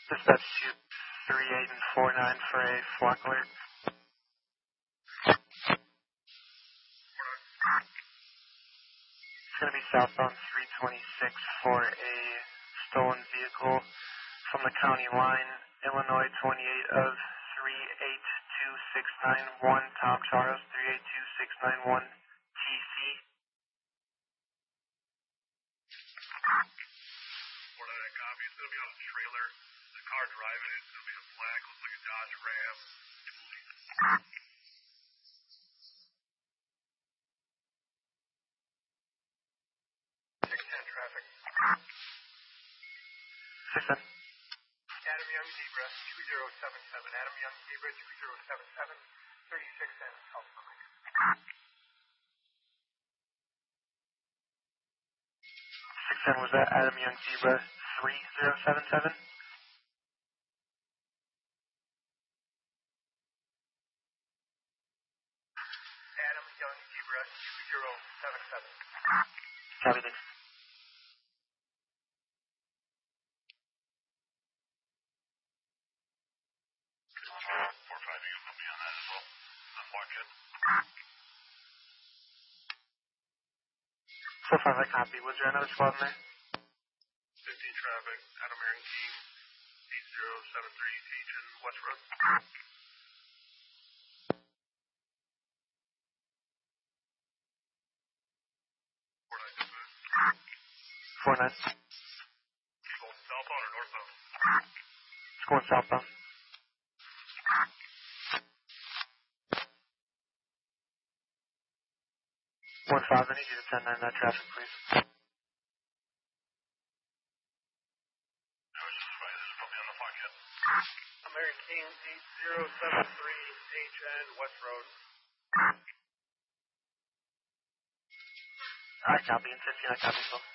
Dispatch 238 and 49 for a flock alert. It's going to be southbound 326 for a stolen vehicle from the county line, Illinois 28 of 382691, Tom Charles 382691, TC. Copy. It's going to be on a trailer. The car driving it is going to be a black, looks like a Dodge Ram. 610 traffic. 610. Adam Young Zebra 2077. Adam Young Zebra 2077. 3610 South Line. 610, was that Adam Young Zebra 3077? Adam Young Zebra 2077. Copy, thanks. Four five, I copy. Was there another squad in there? 15 traffic. Adam Aaron King 8073 Agent West Road. 49. Going southbound or northbound? It's going southbound. 15, I need you to 10-9 that traffic, please. American King 8073 HN West Road. I copy, in 15, I copy, so.